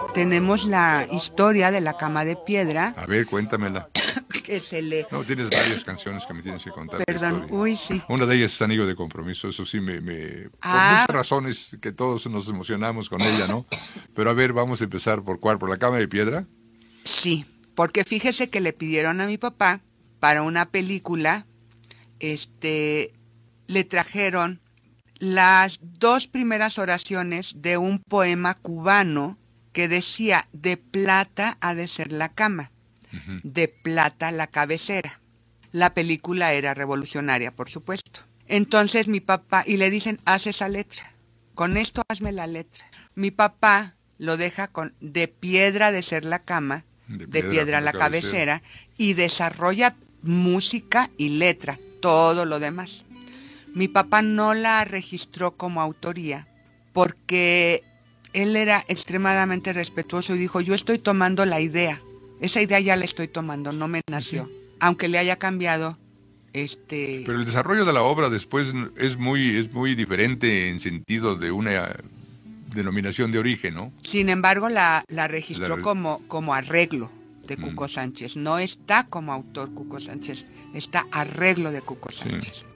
tenemos la historia de la cama de piedra. A ver, cuéntamela. Que se le... No, tienes varias canciones que me tienes que contar la Perdón, historia. uy, sí. Una de ellas es Anillo de Compromiso, eso sí por muchas razones que todos nos emocionamos con ella, ¿no? Pero a ver, vamos a empezar por ¿cuál? ¿Por la cama de piedra? Sí, porque fíjese que le pidieron a mi papá para una película, le trajeron las 2 primeras oraciones de un poema cubano que decía: de plata ha de ser la cama, de plata la cabecera. La película era revolucionaria, por supuesto. Entonces mi papá, y le dicen, haz esa letra, con esto hazme la letra. Mi papá lo deja con de piedra ha de ser la cama, de piedra la cabecera, y desarrolla música y letra, todo lo demás. Mi papá no la registró como autoría porque él era extremadamente respetuoso y dijo, yo estoy tomando la idea, esa idea ya la estoy tomando, no me nació. Sí. Aunque le haya cambiado, Pero el desarrollo de la obra después es muy diferente en sentido de una denominación de origen, ¿no? Sin embargo, la registró como arreglo de Cuco Sánchez. No está como autor Cuco Sánchez, está arreglo de Cuco Sánchez. Sí.